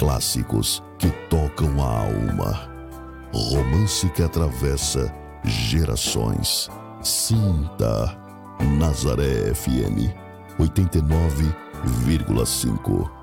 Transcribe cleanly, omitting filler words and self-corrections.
Clássicos que tocam a alma. Romance que atravessa gerações. Sinta Nazaré FM 89,5.